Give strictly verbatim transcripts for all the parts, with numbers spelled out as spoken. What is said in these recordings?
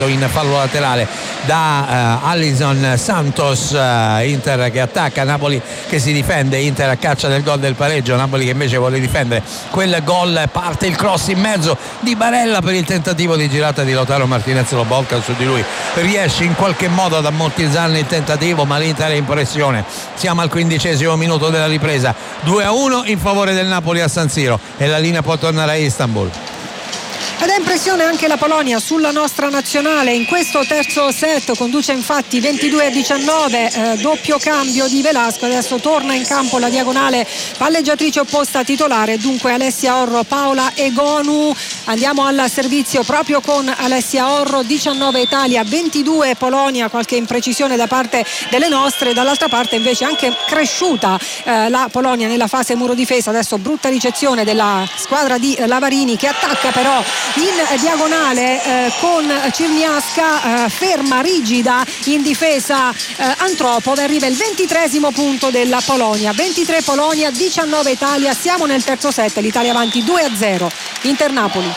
in fallo laterale da uh, Alisson Santos. uh, Inter che attacca, Napoli che si difende, Inter a caccia del gol del pareggio, Napoli che invece vuole difendere quel gol. Parte il cross in mezzo di Barella per il tentativo di girata di Lautaro Martinez, lo blocca su di lui, riesce in qualche modo ad ammortizzarne il tentativo, ma l'Inter è in pressione. Siamo al quindicesimo minuto della ripresa, due a uno in favore del Napoli a San Siro, e la linea può tornare a Istanbul. Ed è impressione anche la Polonia sulla nostra nazionale in questo terzo set, conduce infatti ventidue a diciannove, eh, doppio cambio di Velasco, adesso torna in campo la diagonale palleggiatrice opposta titolare, dunque Alessia Orro, Paola Egonu. Andiamo al servizio proprio con Alessia Orro, diciannove Italia, ventidue Polonia, qualche imprecisione da parte delle nostre, dall'altra parte invece anche cresciuta eh, la Polonia nella fase muro difesa. Adesso brutta ricezione della squadra di Lavarini che attacca però in diagonale eh, con Cirniasca, eh, ferma, rigida in difesa eh, Antropov. Arriva il ventitreesimo punto della Polonia, ventitré Polonia, diciannove Italia, siamo nel terzo set, l'Italia avanti due a zero. Inter Napoli.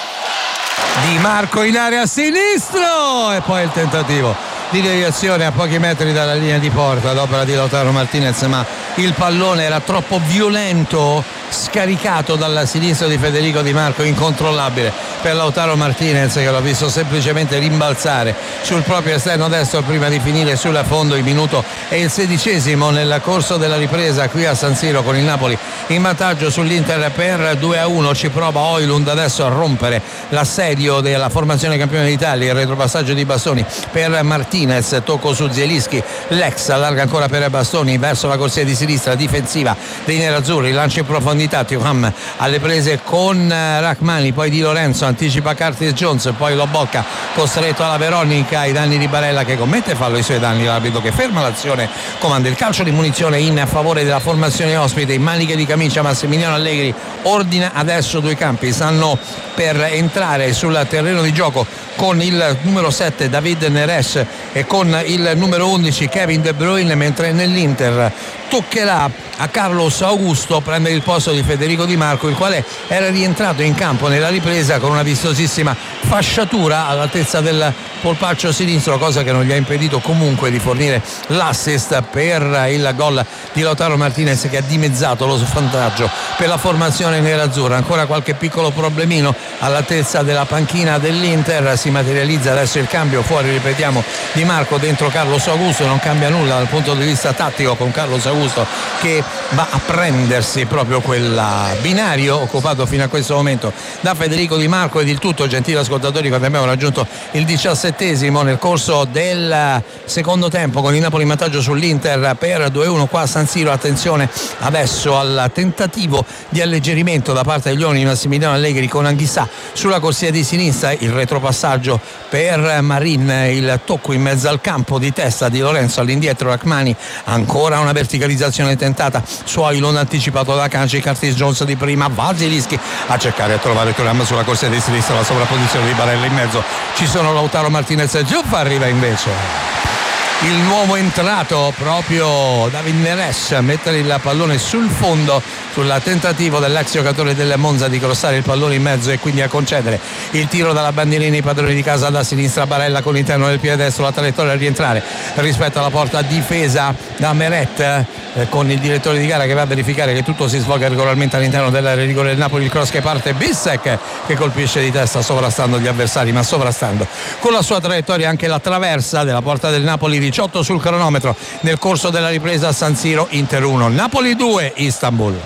Di Marco in area a sinistro e poi il tentativo di deviazione a pochi metri dalla linea di porta ad opera di Lautaro Martinez, ma il pallone era troppo violento, scaricato dalla sinistra di Federico Di Marco, incontrollabile per Lautaro Martinez, che l'ha visto semplicemente rimbalzare sul proprio esterno destro prima di finire sul fondo. Il minuto è il sedicesimo nel corso della ripresa qui a San Siro, con il Napoli in vantaggio sull'Inter per due a uno. Ci prova Højlund adesso a rompere l'assedio della formazione campione d'Italia, il retropassaggio di Bastoni per Martinez, tocco su Zielinski, l'ex allarga ancora per Bastoni verso la corsia di sinistra difensiva dei nerazzurri, lancio in profondità, Thuram alle prese con Rachmani, poi Di Lorenzo anticipa Curtis Jones, poi lo blocca costretto alla Veronica ai danni di Barella che commette fallo ai suoi danni, l'arbitro che ferma l'azione, comanda il calcio di munizione in favore della formazione ospite. In maniche di camicia Massimiliano Allegri ordina adesso due campi, stanno per entrare sul terreno di gioco con il numero sette David Neres e con il numero undici Kevin De Bruyne, mentre nell'Inter toccherà a Carlos Augusto prendere il posto di Federico Di Marco, il quale era rientrato in campo nella ripresa con una vistosissima fasciatura all'altezza del polpaccio sinistro, cosa che non gli ha impedito comunque di fornire l'assist per il gol di Lautaro Martinez, che ha dimezzato lo svantaggio per la formazione nerazzurra. Ancora qualche piccolo problemino all'altezza della panchina dell'Inter, si materializza adesso il cambio, fuori ripetiamo Di Marco, dentro Carlos Augusto, non cambia nulla dal punto di vista tattico con Carlos Augusto che va a prendersi proprio quel binario occupato fino a questo momento da Federico Di Marco. Ed il tutto, gentili ascoltatori, quando abbiamo raggiunto il diciassettesimo nel corso del secondo tempo, con il Napoli in vantaggio sull'Inter per due a uno qua a San Siro. Attenzione adesso al tentativo di alleggerimento da parte degli uomini di Massimiliano Allegri con Anghissà sulla corsia di sinistra, il retropassaggio per Marin, il tocco in mezzo al campo di testa di Lorenzo, all'indietro Rachmani, ancora una verticalizzazione tentata su Højlund anticipato da Kanji, Curtis Jones di prima, va Zielinski a cercare a trovare Thuram sulla corsia di sinistra, la sovrapposizione di Barella in mezzo, ci sono Lautaro Martinez e Giuffa, arriva invece il nuovo entrato proprio David Neres a mettere il pallone sul fondo sul tentativo dell'ex giocatore del Monza di crossare il pallone in mezzo e quindi a concedere il tiro dalla bandierina ai padroni di casa. Da sinistra Barella con l'interno del piede destro, la traiettoria a rientrare rispetto alla porta difesa da Meret, eh, con il direttore di gara che va a verificare che tutto si svolga regolarmente all'interno del rigore del Napoli. Il cross che parte, Bissek che colpisce di testa sovrastando gli avversari, ma sovrastando con la sua traiettoria anche la traversa della porta del Napoli. Diciotto sul cronometro nel corso della ripresa a San Siro, Inter uno Napoli due Istanbul.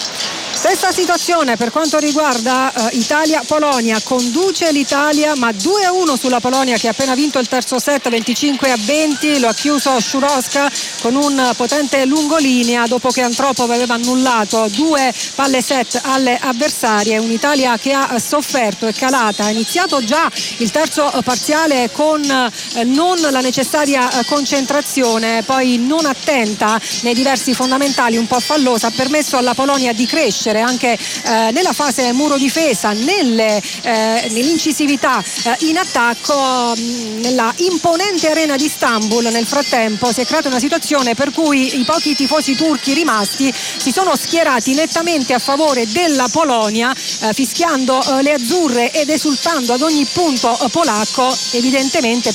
Stessa situazione per quanto riguarda uh, Italia-Polonia, conduce l'Italia ma due a uno sulla Polonia che ha appena vinto il terzo set venticinque a venti, lo ha chiuso Szuroska con un potente lungolinea dopo che Antropov aveva annullato due palle set alle avversarie. Un'Italia che ha sofferto e calata, ha iniziato già il terzo parziale con eh, non la necessaria eh, concentrazione, poi non attenta nei diversi fondamentali, un po' fallosa, ha permesso alla Polonia di crescere anche eh, nella fase muro difesa, nelle, eh, nell'incisività eh, in attacco. Mh, nella imponente arena di Istanbul nel frattempo si è creata una situazione per cui i pochi tifosi turchi rimasti si sono schierati nettamente a favore della Polonia, eh, fischiando eh, le azzurre ed esultando ad ogni punto eh, polacco, evidentemente